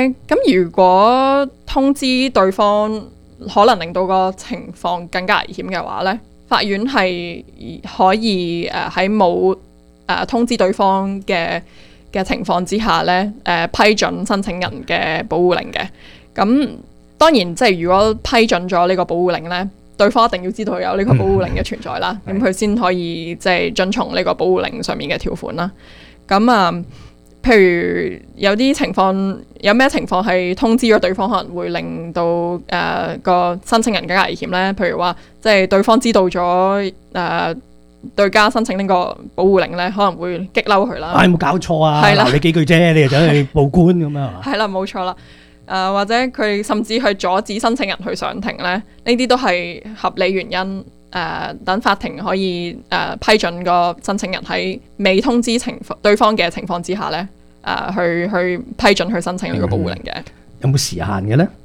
咁如果通知對方可能令到個情況更加危險嘅話咧，法院係可以喺冇通知對方嘅情況之下咧，批准申請人嘅保護令嘅。咁當然即係如果批准咗呢個保護令咧，對方一定要知道有呢個保護令嘅存在啦，咁佢先可以即係遵從呢個保護令上面嘅條款啦。咁譬如有啲情況，有咩情況係通知咗對方可能會令到個申請人更加危險咧？譬如話，即係對方知道咗對家申請呢個保護令咧，可能會激嬲佢啦。 有冇搞錯啊？鬧你幾句啫，你就走去報官咁樣係嘛？ 係啦，冇錯啦。或者佢甚至去阻止申請人去上庭咧，呢啲都係合理原因。等法庭可以批准個申請人喺未通知對方嘅情況之下咧，去批准去申請呢個保護令嘅。 有冇時限嘅咧？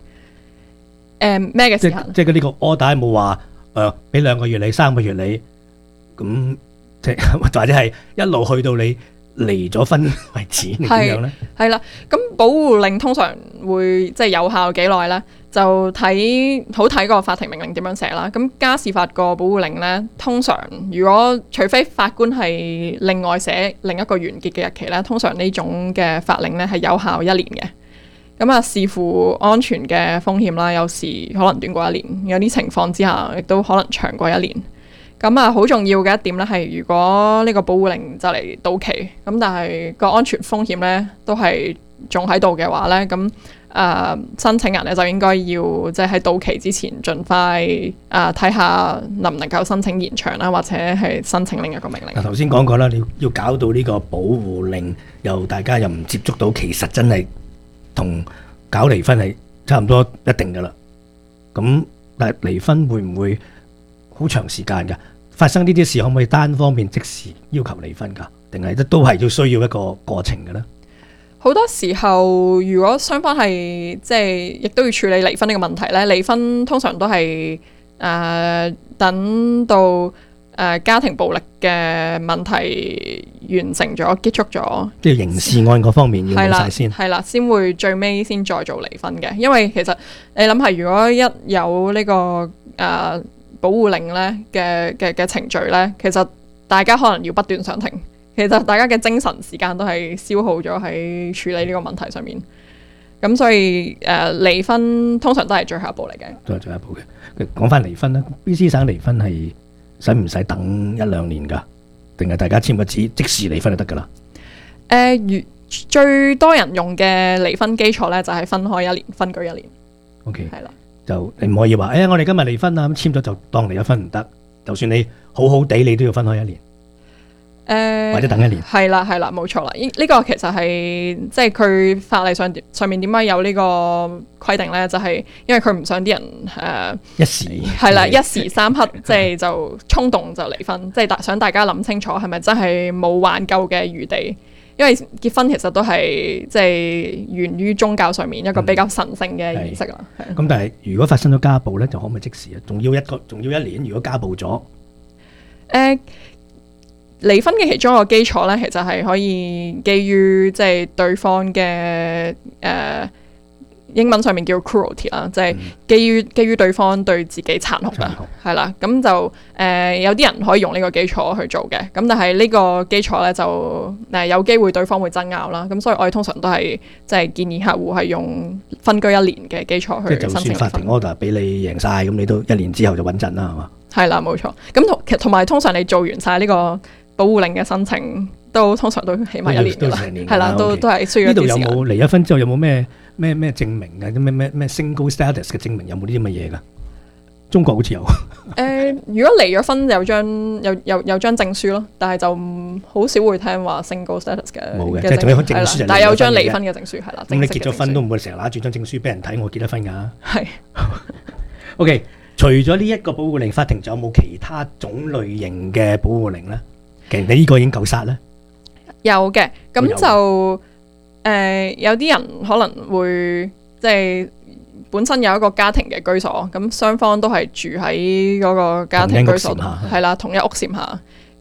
咩嘅時限？ 即係呢個 order 冇話俾2個月你3個月你咁，即係或者係一路去到你離咗婚為止，你點樣咧？係啦，咁保護令通常會即係有效幾耐咧？就睇個法庭命令點樣寫啦。咁家事法個保護令咧，通常如果除非法官係另外寫另一個完結嘅日期咧，通常呢種嘅法令咧係有效1年嘅。咁視乎安全嘅風險啦，有時可能短過1年，有啲情況之下亦都可能長過1年。咁好重要嘅一點咧係，如果呢個保護令就嚟到期，咁但係個安全風險咧都係仲喺度嘅話咧，咁申請人咧就應該要即係喺到期之前盡快睇下能唔能夠申請延長啦，或者係申請另一個命令。 頭先講過啦，你要搞到呢個保護令，大家又唔接觸到，其實真係同搞離婚係差唔多一定噶啦。咁但係離婚會唔會好長時間噶？發生呢啲事可唔可以單方面即時要求離婚噶？定係都係要需要一個過程嘅咧？ 好多時候，如果雙方係即係亦都要處理離婚呢個問題咧，離婚通常都係等到家庭暴力嘅問題完成咗、結束咗， 即係刑事案嗰方面要冇晒先， 係啦，先會最尾先再做離婚嘅。因為其實你諗下，如果一有呢個保護令咧嘅程序咧，其實大家可能要不斷上庭。其實大家嘅精神時間都係消耗咗喺處理呢個問題上面，咁所以離婚通常都係最後一步嚟嘅。 都係最後一步嘅。講翻離婚啦，BC 省離婚係使唔使等1-2年㗎？定係大家簽個紙即時離婚就得㗎啦？ 最多人用嘅離婚基礎咧就係分開1年，分居1年。 OK， 係啦， 就你唔可以話我哋今日離婚啊，咁簽咗就當離咗婚唔得。就算你好好地，你都要分開1年。或者等1年， 係啦，冇錯啦。呢個其實係即係佢法例上面點解有呢個規定咧？就係因為佢唔想啲人一時係啦，一時三刻即係就衝動就離婚，即係想大家諗清楚係咪真係冇挽救嘅餘地？因為結婚其實都係即係源於宗教上面一個比較神聖嘅儀式啦。 咁但係如果發生咗家暴咧，就可唔可以即時啊？仲要1年？如果家暴咗， 離婚嘅其中一個基礎咧，其實係可以基於即係對方嘅英文上面叫 cruelty 啦，即係基於對方對自己殘酷啊，係啦，咁就有啲人可以用呢個基礎去做嘅，咁但係呢個基礎咧就有機會對方會爭拗啦，咁所以我哋通常都係即係建議客戶係用分居1年嘅基礎去申請離婚。即係就算法庭 order 俾你贏晒，咁你都1年之後就穩陣啦，係嘛？係啦，冇錯。咁同埋通常你做完晒呢個保護令嘅申請，通常都起碼1年㗎啦，係啦，都係需要一段時間。呢度有冇離咗婚之後有冇咩證明啊？咩 single status 嘅證明有冇呢啲咁嘅嘢㗎？中國好似有。如果離咗婚有張證書咯，但係就好少會聽話 single status 嘅。冇嘅，即係仲有證書，但係有張離婚嘅證書係啦。咁你結咗婚都唔會成日拿住張證書俾人睇，我結咗婚㗎。係。OK，除咗呢一個保護令，法庭仲有冇其他種類型嘅保護令咧？其實你呢個已經夠殺咧。有嘅，咁就有啲人可能會即係本身有一個家庭嘅居所，咁雙方都係住喺嗰個家庭居所，係啦，同一屋檐下。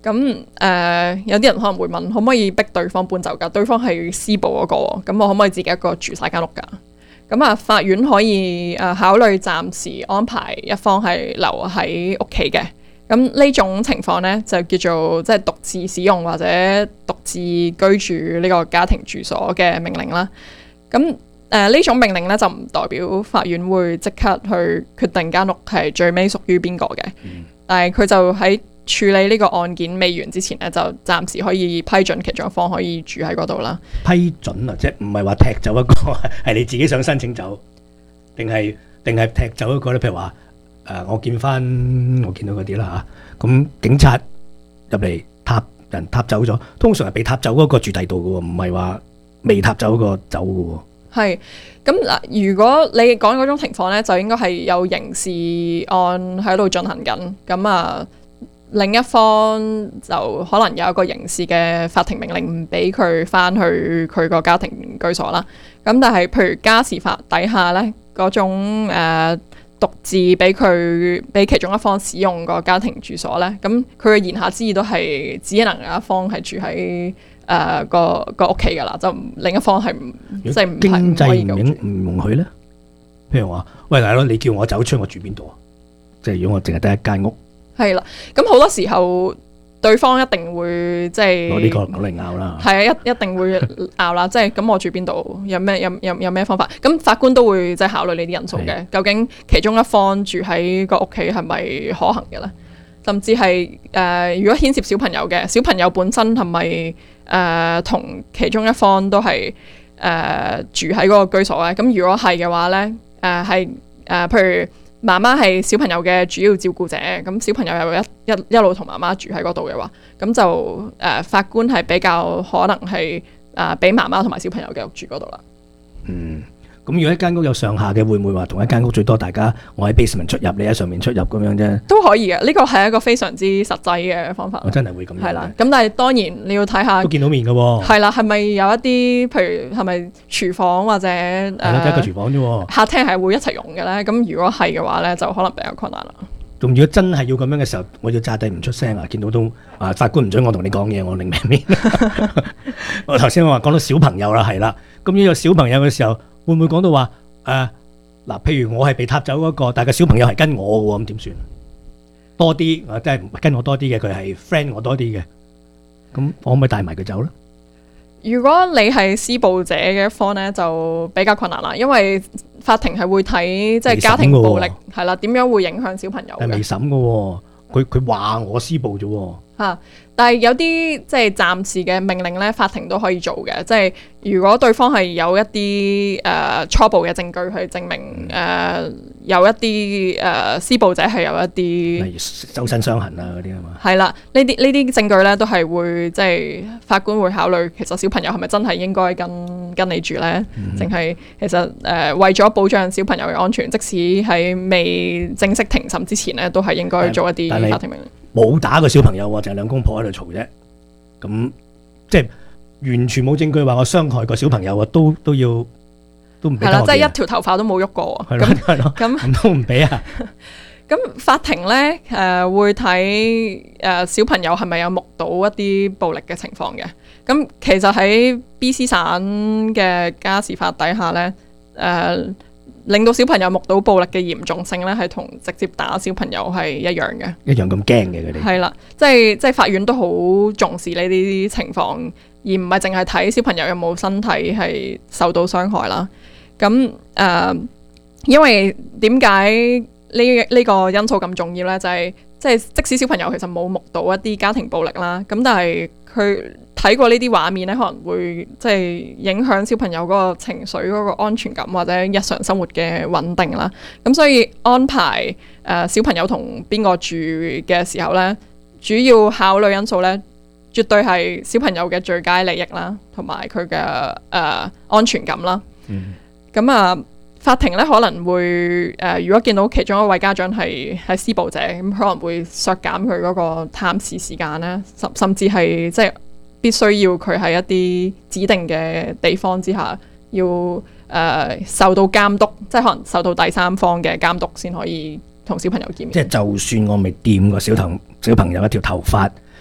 咁有啲人可能會問，可唔可以逼對方搬走㗎？對方係施暴嗰個喎，咁我可唔可以自己一個住晒間屋㗎？咁啊，法院可以考慮暫時安排一方係留喺屋企嘅。咁呢種情況咧就叫做即係獨自使用或者獨自居住呢個家庭住所嘅命令啦。咁呢種命令咧就唔代表法院會即刻去決定間屋係最尾屬於邊個嘅，但係佢就喺處理呢個案件未完之前咧，就暫時可以批准其中一方可以住喺嗰度啦。 批准啊，即係唔係話踢走一個，係你自己想申請走，定係踢走一個咧？譬如話我見到嗰啲啦嚇，咁警察入嚟踏走咗，通常係被踏走嗰個住第度嘅喎，唔係話未踏走嗰個走嘅喎。係咁嗱，如果你講嗰種情況咧，就應該係有刑事案喺度進行緊，咁啊。另一方就可能有一個刑事嘅法庭命令唔俾佢翻去佢個家庭居所啦。咁但係譬如家事法底下咧，嗰種獨自俾其中一方使用個家庭住所咧，咁佢嘅言下之意都係只能有一方係住喺個屋企噶啦，就另一方係即係唔經濟唔容許咧。譬如話，喂大佬，你叫我走出，我住邊度啊？即係如果我淨係得一間屋。係啦，咁好多時候對方一定會即係攞呢個嚟拗啦。 係啊，一定會拗啦。即係咁，我住邊度？有咩方法？咁法官都會即係考慮呢啲因素嘅。究竟其中一方住喺個屋企係咪可行嘅咧？甚至係如果牽涉小朋友嘅，小朋友本身係咪同其中一方都係住喺嗰個居所咧？咁如果係嘅話咧，譬如媽媽係小朋友嘅主要照顧者，咁小朋友又一路同媽媽住喺嗰度嘅話，咁就法官係比較可能係俾媽媽同埋小朋友繼續住嗰度啦。 咁如果一間屋有上下嘅，會唔會話同一間屋最多大家我喺 basement 出入，你喺上面出入咁樣啫？都可以嘅，呢個係一個非常之實際嘅方法。 我真係會咁樣。係啦， 咁但係當然你要睇下。 都見到面嘅喎。係啦，係咪有一啲譬如係咪廚房或者係咯，得一個廚房啫喎。 客廳係會一齊用嘅咧？咁如果係嘅話咧，就可能比較困難啦。 咁如果真係要咁樣嘅時候，我要揸低唔出聲啊！見到都法官唔准我同你講嘢，我另命面。我頭先我話講到小朋友啦，係啦，咁呢個小朋友嘅時候，會唔會講到話譬如我係被撻走嗰個，但係個小朋友係跟我嘅喎，咁點算？多啲即係跟我多啲嘅，佢係 friend 我多啲嘅，咁我可唔可以帶埋佢走咧？ 如果你係施暴者嘅一方咧，就比較困難啦，因為法庭係會睇即係家庭暴力係啦，點樣會影響小朋友嘅。係未審嘅喎，佢話我施暴啫喎。但係有啲即係暫時嘅命令咧，法庭都可以做嘅。即係如果對方係有一啲初步嘅證據去證明有一啲施暴者係有一啲例如周身傷痕啊嗰啲啊嘛。係啦，呢啲證據咧都係會即係法官會考慮，其實小朋友係咪真係應該跟你住咧？淨係其實為咗保障小朋友嘅安全，即使喺未正式庭審之前咧，都係應該做一啲法庭命令。 冇打個小朋友喎，就係兩公婆喺度嘈啫。咁即係完全冇證據話我傷害個小朋友啊，都唔俾。係啦， 即係一條頭髮都冇喐過。 係咯，咁都唔俾啊。 咁法庭咧會睇小朋友係咪有目睹一啲暴力嘅情況嘅。咁其實喺 BC 省嘅家事法底下咧，令到小朋友目睹暴力嘅嚴重性咧，係同直接打小朋友係一樣嘅， 一樣咁驚嘅佢哋。係啦， 即係法院都好重視呢啲情況，而唔係淨係睇小朋友有冇身體係受到傷害啦。咁因為點解呢個因素咁重要咧？就係即使小朋友其實冇目睹一啲家庭暴力啦，咁但係佢睇過呢啲畫面咧，可能會即係影響小朋友嗰個情緒、嗰個安全感或者日常生活嘅穩定啦。咁所以安排小朋友同邊個住嘅時候咧，主要考慮因素咧，絕對係小朋友嘅最佳利益啦，同埋佢嘅安全感啦。咁法庭咧可能會如果見到其中一位家長係施暴者，咁可能會削減佢嗰個探視時間咧，甚至係即係必須要佢喺一啲指定嘅地方之下，要受到監督，即係可能受到第三方嘅監督先可以同小朋友見面。 即係就算我未掂過小朋友一條頭髮，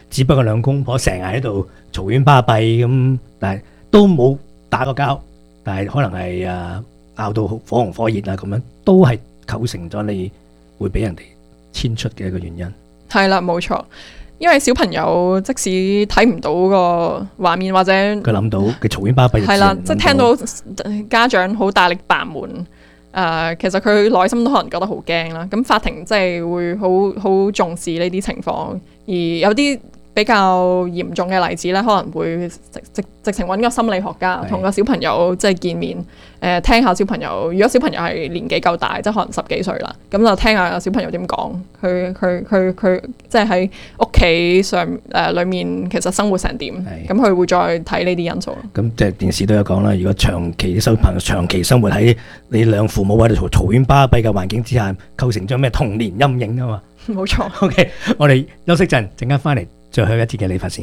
只不過兩公婆成日喺度嘈冤巴閉咁，但係都冇打過交，但係可能係拗到火紅火熱啊咁樣，都係構成咗你會俾人哋遷出嘅一個原因。 係啦，冇錯。因為小朋友即使睇唔到個畫面，或者佢諗到佢嘈冤巴閉， 係啦，即係聽到家長好大力扮門，其實佢內心都可能覺得好驚啦。咁法庭即係會好重視呢啲情況，而有啲比較嚴重嘅例子咧，可能會直情揾個心理學家同個小朋友即係見面，聽下小朋友。如果小朋友係年紀夠大，即係可能10幾歲啦，咁就聽下小朋友點講，佢即係喺屋企上裏面其實生活成點，咁佢會再睇呢啲因素。 咁即係電視都有講啦，如果長期小朋友長期生活喺你兩父母喺度嘈冤巴閉嘅環境之下，構成咗咩童年陰影啊嘛。 冇錯。 OK， 我哋休息陣間翻嚟。最後一節嘅理髮先。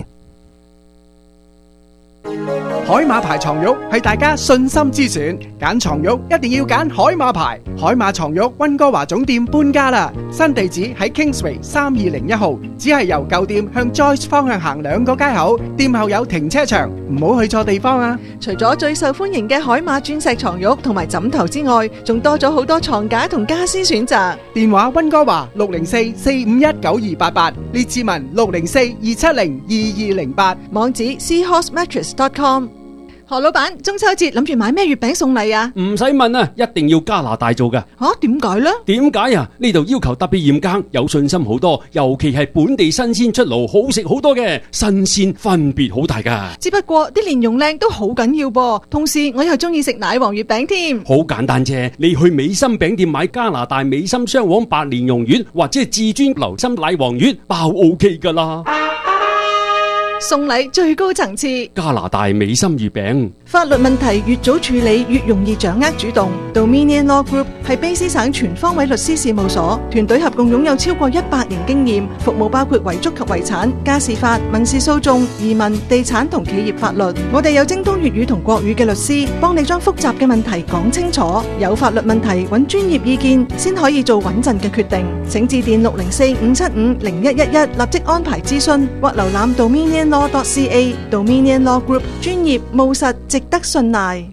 海馬牌床褥係大家信心之選，揀床褥一定要揀海馬牌。海馬床褥溫哥華總店搬家啦，新地址喺 Kingsway 3201號，只係由舊店向 Joyce 方向行2個街口，店後有停車場，唔好去錯地方啊！ 除咗最受歡迎嘅海馬鑽石床褥同埋枕頭之外，仲多咗好多床架同家私選擇。 電話溫哥華604-451-9288，列治文604-270-2208， 網址 seahorsemattress.com。何老闆，中秋節諗住買咩月餅送禮啊？ 唔使問啊，一定要加拿大做㗎。 點解呢？ 點解啊？呢度要求特別嚴格，有信心好多，尤其係本地新鮮出爐，好食好多嘅，新鮮分別好大㗎。 只不過啲蓮蓉靚都好緊要噃，同時我又中意食奶黃月餅添。 好簡單啫，你去美心餅店買加拿大美心雙黃白蓮蓉月，或者係至尊流心奶黃月，包 OK 㗎啦。 送禮最高層次， 加拿大美心月餅。 法律問題越早處理越容易掌握主動。Dominion Law Group 係卑詩省全方位律師事務所，團隊合共擁有超過100年經驗，服務包括遺囑及遺產、家事法、民事訴訟、移民、地產同企業法律。我哋有精通粵語同國語嘅律師，幫你將複雜嘅問題講清楚。有法律問題揾專業意見，先可以做穩陣嘅決定。請致電604-575-0111，立即安排諮詢，或瀏覽 DominionLaw.ca。Dominion Law Group 專業務實，值得信賴。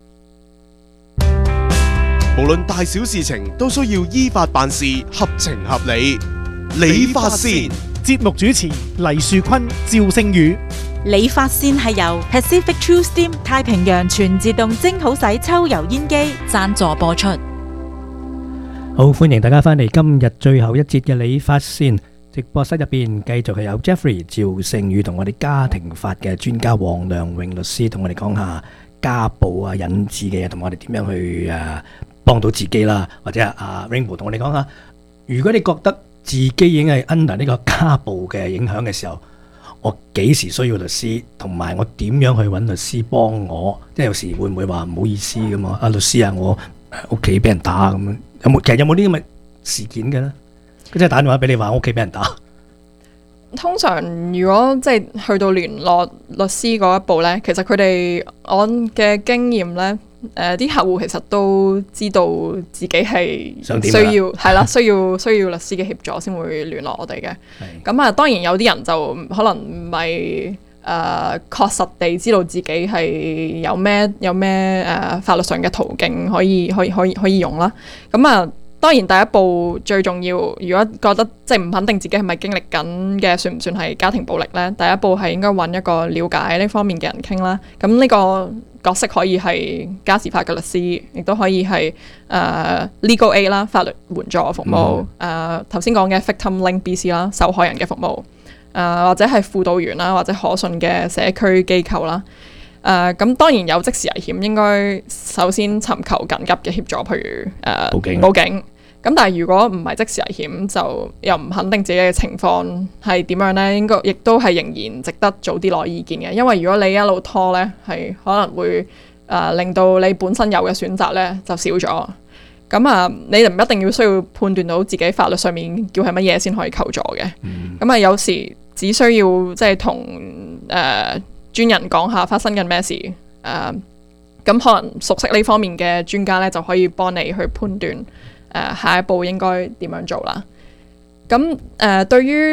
無論大小事情都需要依法辦事，合情合理。理髮線節目主持黎樹坤、趙聖宇。 理髮線係由 Pacific True Steam 太平洋全自動蒸好洗抽油煙機贊助播出。 好，歡迎大家翻嚟今日最後一節嘅理髮線。直播室入邊繼續係有 Jeffrey 趙聖宇同我哋家庭法嘅專家黃良榮律師同我哋講下家暴啊引致嘅嘢，同我哋點樣去幫到自己啦，或者阿 Rainbow 同我哋講下，如果你覺得自己已經係 under 呢個家暴嘅影響嘅時候，我幾時需要律師，同埋我點樣去揾律師幫我？即係有時會唔會話唔好意思咁嘛？律師啊，我屋企俾人打咁樣，其實有冇啲咁嘅事件嘅咧？即係打電話俾你話屋企俾人打。 通常如果即係去到聯絡律師嗰一步呢，其實佢哋我嘅經驗呢，啲客戶其實都知道自己係需要係啦，需要律師嘅協助先會聯絡我哋嘅。咁啊，當然有啲人就可能唔係確實地知道自己係有咩法律上嘅途徑可以用啦。咁啊。當然第一步最重要，如果覺得即係唔肯定自己係咪經歷緊嘅，算唔算係家庭暴力呢？第一步係應該揾一個了解呢方面嘅人傾啦。咁呢個角色可以係家事法嘅律師，亦都可以係Legal Aid 啦，法律援助服務。頭先講嘅 Victim Link BC 啦，受害人嘅服務。或者係輔導員啦，或者可信嘅社區機構啦。咁當然有即時危險，應該首先尋求緊急嘅協助，譬如報警。咁但係如果唔係即時危險，就又唔肯定自己嘅情況係點樣呢？應該亦都係仍然值得早啲攞意見嘅，因為如果你一路拖呢，係可能會令到你本身有嘅選擇呢就少咗。咁你就唔一定要需要判斷到自己法律上面叫係乜嘢先可以求助嘅。咁有時只需要即係同專人講下發生緊咩事，咁可能熟悉呢方面嘅專家呢，就可以幫你去判斷下一步應該點樣做啦。咁對於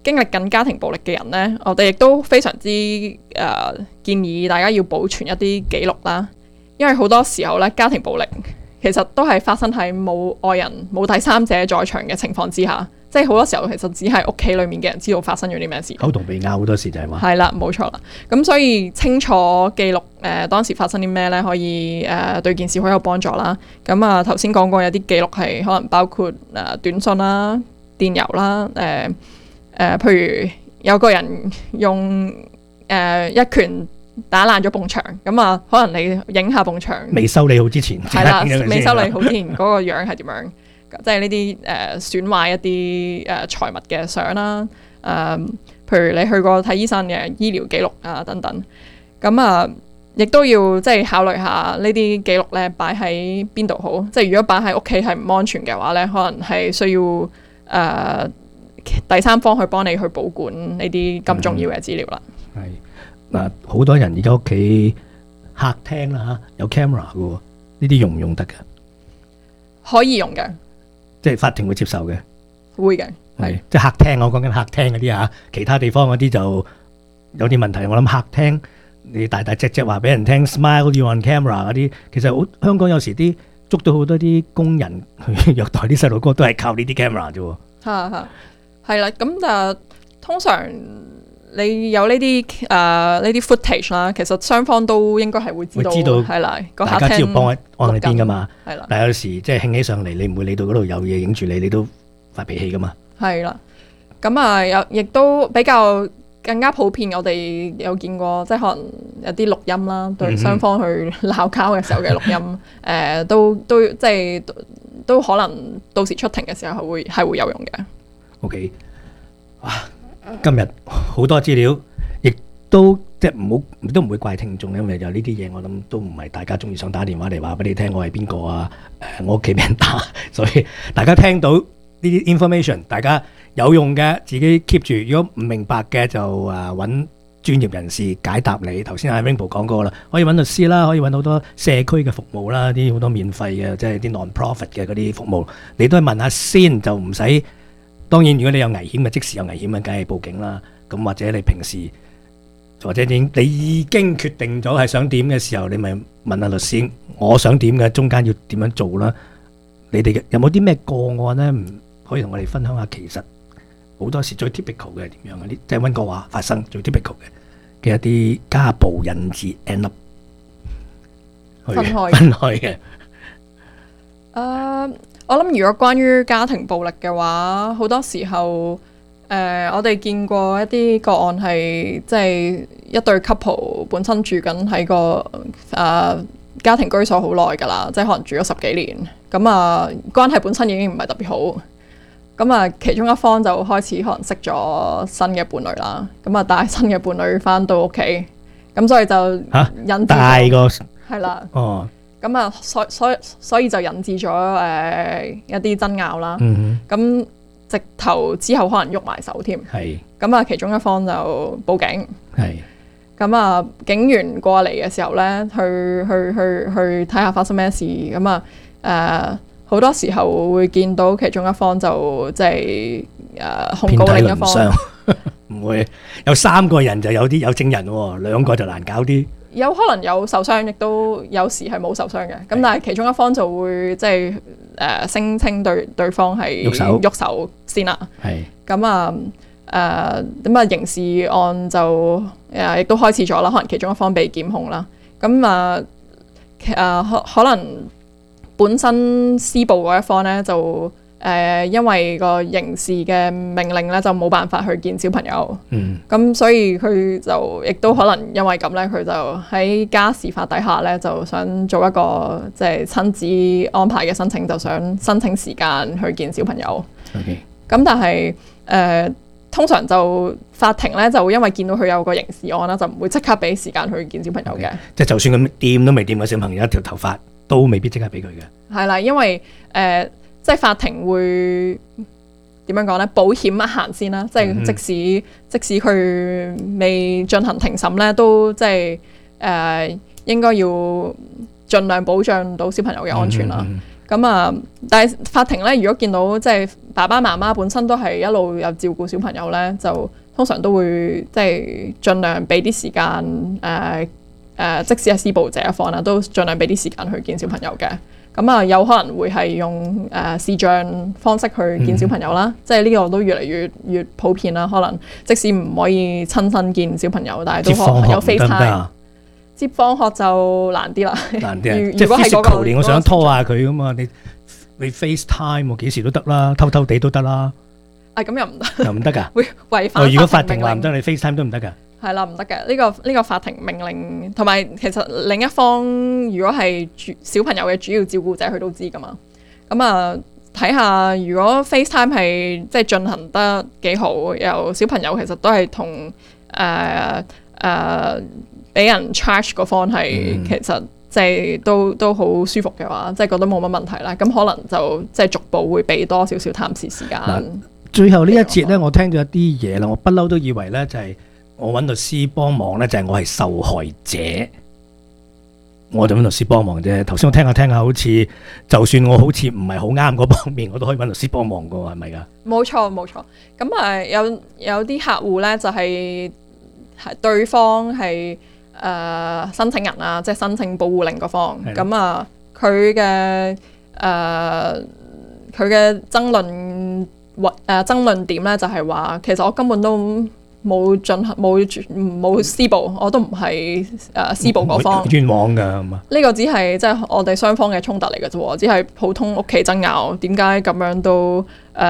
經歷緊家庭暴力嘅人呢，我哋亦都非常之建議大家要保存一啲記錄啦，因為好多時候呢，家庭暴力其實都係發生喺冇外人、冇第三者在場嘅情況之下，即係好多時候其實只係屋企裡面嘅人知道發生咗啲咩事。 口同鼻拗好多時就係話。係啦，冇錯啦。咁所以清楚記錄當時發生啲咩呢，可以對件事好有幫助啦。咁啊頭先講過有啲記錄係可能包括短信啦、電郵啦，譬如有個人用一拳打爛咗埲牆，咁啊可能你影下埲牆， 未修理好之前， 係啦，未修理好之前嗰個樣係點樣？即係呢啲損壞一啲財物嘅相啦，譬如你去過睇醫生嘅醫療記錄啊等等，咁啊亦都要即係考慮下呢啲記錄咧擺喺邊度好。即係如果擺喺屋企係唔安全嘅話咧，可能係需要第三方去幫你去保管呢啲咁重要嘅資料啦。 係嗱，好多人而家屋企客廳啦嚇有 camera 嘅喎，呢啲用唔用得嘅？ 可以用嘅， 即係法庭會接受嘅。 會嘅，係即係客廳，我講緊客廳嗰啲嚇，其他地方嗰啲就有啲問題。我諗客廳你大大隻隻話俾人聽 ，smile you on camera 嗰啲，其實香港有時啲捉到好多啲工人去虐待啲細路哥，都係靠呢啲 camera 啫喎。 係啦，咁但通常你有呢啲 footage 啦，其實雙方都應該係會知道，係啦， 大家知道幫喺邊噶嘛， 係啦。 但係有時即係興起上嚟，你唔會理到嗰度有嘢影住你，你都發脾氣噶嘛。 係啦，咁亦都比較更加普遍，我哋有見過，即係可能有啲錄音啦，對雙方去鬧交嘅時候嘅錄音，都即係都可能到時出庭嘅時候係會有用嘅。 OK， 哇！今日好多資料，亦都即係都唔會怪聽眾，因為就呢啲嘢，我諗都唔係大家中意想打電話嚟話俾你聽，我係邊個啊？我屋企俾人打，所以大家聽到呢啲 information， 大家有用嘅自己 keep 住，如果唔明白嘅就揾專業人士解答你。頭先阿 Rainbow 講過啦，可以揾律師啦，可以揾好多社區嘅服務啦，啲好多免費嘅，即係啲 non-profit 嘅嗰啲服務，你都係問下先，就唔使。當然，如果你有危險嘅，即時有危險嘅，梗係報警啦。咁或者你平時，或者你已經決定咗係想點嘅時候，你咪問下律師，我想點嘅，中間要點樣做啦？你哋有冇啲咩個案呢？可以同我哋分享下？其實好多時最 typical 嘅係點樣嘅？即係溫哥華發生最 typical 嘅一啲家暴引致 end up 分開嘅。 我諗如果關於家庭暴力嘅話，好多時候我哋見過一啲個案係即係一對 couple 本身住緊喺個家庭居所好耐㗎啦，即係可能住咗10幾年，咁關係本身已經唔係特別好，咁其中一方就開始可能識咗新嘅伴侶啦，咁帶新嘅伴侶返到屋企，咁所以就引致大個係啦， 哦。 咁所以就引致咗一啲爭拗啦。咁直頭之後可能喐埋手添。係。咁其中一方就報警。係。咁警員過嚟嘅時候咧，去睇下發生咩事。咁好多時候會見到其中一方就即係控告另一方。 唔會有3個人就有證人喎，2個就難搞啲。 有可能有受傷，亦都有時係冇受傷嘅。咁但係其中一方就會即係聲稱對方係喐手先啦。係。咁刑事案就亦都開始咗啦。可能其中一方被檢控啦。咁可能本身施暴嗰一方咧就因為個刑事嘅命令咧就冇辦法去見小朋友，咁所以佢就亦都可能因為咁咧，佢就喺家事法底下咧就想做一個即係親子安排嘅申請，就想申請時間去見小朋友。咁但係通常就法庭咧就因為見到佢有個刑事案啦，就唔會即刻俾時間去見小朋友嘅。即係就算佢掂都未掂過小朋友一條頭髮，都未必即刻俾佢嘅。係啦，因為即係法庭會點樣講呢？保險一行先啦，即係即使佢未進行庭審咧，都即係應該要盡量保障到小朋友嘅安全啦。 咁啊，但係法庭咧，如果見到即係爸爸媽媽本身都係一路有照顧小朋友咧，就通常都會即係盡量俾啲時間即使係施暴者一方啦，都盡量俾啲時間去見小朋友嘅。咁啊，有可能會係用視像方式去見小朋友啦，即係呢個都越嚟越普遍啦。可能即使唔可以親身見小朋友，但係都可能有 FaceTime。接放學就難啲啦， 難啲啊！即係 physical，我想拖下佢咁嘛，你 FaceTime 我幾時都得啦，偷偷地都得啦。 咁又唔得， 又唔得㗎？ 會違反。 如果法庭話唔得，你 FaceTime 都唔得㗎？係啦，唔得嘅。呢個法庭命令，同埋其實另一方如果係小朋友嘅主要照顧者，佢都知㗎嘛。咁啊，睇下如果 FaceTime 係即係進行得幾好，由小朋友其實都係同俾人 charge 嗰方係其實即係都好舒服嘅話，即係覺得冇乜問題啦。咁可能就即係逐步會俾多少少探視時間。 最後呢一節咧，我聽咗一啲嘢啦，我不嬲都以為咧就係我揾律師幫忙咧，就係我係受害者，我就揾律師幫忙啫。頭先我聽下，好似就算我好似唔係好啱嗰方面，我都可以揾律師幫忙噶，係咪㗎？冇錯。咁有啲客戶咧就係對方係申請人啊，即係申請保護令嗰方，咁啊佢嘅爭論點咧就係話，其實我根本都冇施暴，我都唔係施暴嗰方， 冤枉㗎係嘛？ 呢個只係即係我哋雙方嘅衝突嚟嘅啫，只係普通屋企爭拗，點解咁樣都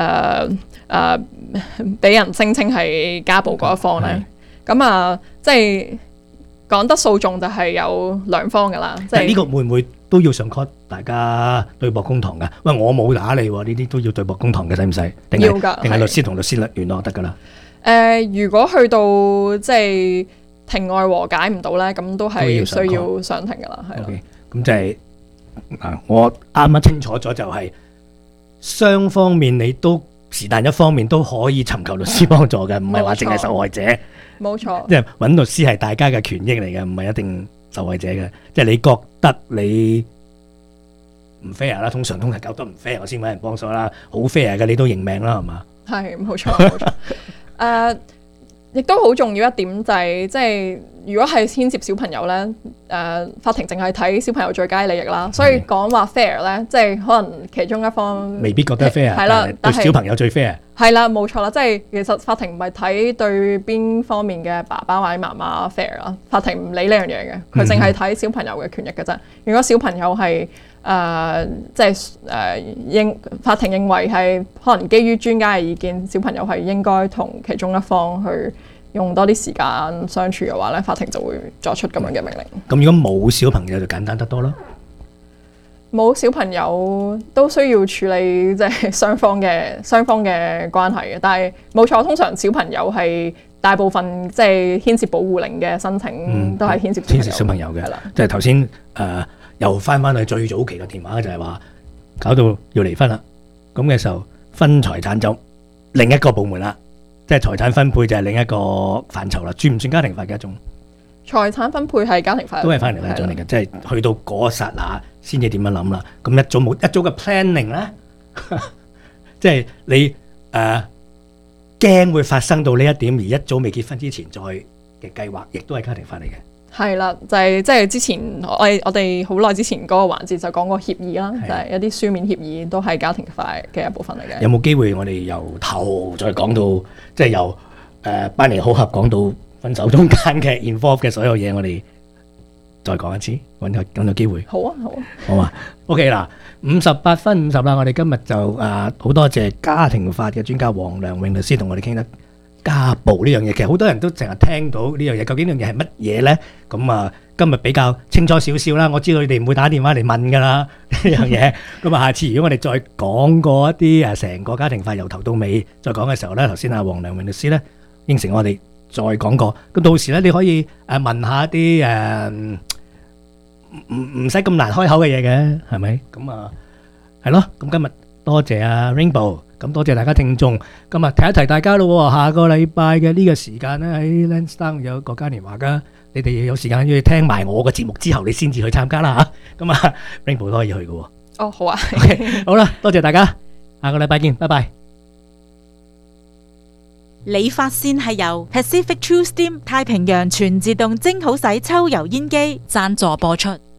俾人聲稱係家暴嗰一方咧？咁啊，即係講得訴訟就係有兩方噶啦。即係呢個會唔會都要上 court 大家對簿公堂噶？喂，我冇打你喎，呢啲都要對簿公堂嘅，使唔使？要㗎，定係律師同律師聯絡得噶啦？如果去到即係庭外和解唔到咧，咁都係需要上庭噶啦，係啦。 咁就係我啱啱清楚咗，就係雙方面你都是但一方面都可以尋求律師幫助嘅，唔係話淨係受害者。冇錯，即係揾律師係大家嘅權益嚟嘅，唔係一定受害者嘅。即係你覺得你唔 fair 啦，通常覺得唔 fair，我先揾人幫手啦。好 fair 嘅，你都認命啦，係嘛？係，冇錯。亦都好重要一點就係，即係如果係牽涉小朋友咧，法庭淨係睇小朋友最佳利益啦，所以講話 fair 咧，即係可能其中一方未必覺得 fair，係啦，對小朋友最 fair。係啦，冇錯啦，即係其實法庭唔係睇對邊方面嘅爸爸或者媽媽 fair 啦，法庭唔理呢樣嘢嘅，佢淨係睇小朋友嘅權益嘅啫。如果小朋友係即係法庭認為係可能基於專家嘅意見，小朋友係應該同其中一方去用多啲時間相處嘅話咧，法庭就會作出咁樣嘅命令。咁如果冇小朋友就簡單得多啦。冇小朋友都需要處理即係雙方嘅關係嘅，但係冇錯，通常小朋友係大部分即係牽涉保護令嘅申請都係牽涉小朋友嘅。即係頭先又翻去最早期嘅電話，就係話搞到要離婚啦。咁嘅時候分財產就另一個部門啦，即係財產分配就係另一個範疇啦。算唔算家庭法嘅一種？財產分配係家庭法，都係家庭法一種嚟嘅，即係去到嗰一剎那先至點樣諗啦。咁一早嘅 planning 咧，即係你驚會發生到呢一點，而一早未結婚之前再嘅計劃，亦都係家庭法嚟嘅。係啦，就係即係之前我哋好耐之前嗰個環節就講過協議啦，就係一啲書面協議都係家庭法嘅一部分嚟嘅。有冇機會我哋由頭再講到，即係由班尼好合講到分手中間嘅 involve 嘅所有嘢，我哋再講一次，揾到機會。好啊，好啊 OK 嗱，58分50啦，我哋今日就好多謝家庭法嘅專家黃良榮律師同我哋傾得家暴呢樣嘢。其實好多人都成日聽到呢樣嘢，究竟呢樣嘢係乜嘢咧？咁今日比較清楚少少啦。我知道你哋唔會打電話嚟問噶啦呢樣嘢。咁下次如果我哋再講過一啲成個家庭法由頭到尾再講嘅時候咧，頭先黃良榮律師咧應承我哋再講過。咁到時咧你可以問下一啲唔使咁難開口嘅嘢嘅，係咪？咁係咯。咁今日多謝Rainbow，咁多謝大家聽眾。今日提一提大家咯，下個禮拜嘅呢個時間咧喺 Lansdowne 有個嘉年華噶，你哋有時間要聽埋我嘅節目之後，你先至去參加啦嚇。咁Rainbow 都可以去嘅喎。 哦，好啊。 OK， 好啦，多謝大家，下個禮拜見，拜拜。 理髮線係由 Pacific True Steam 太平洋全自動蒸好洗抽油煙機贊助播出。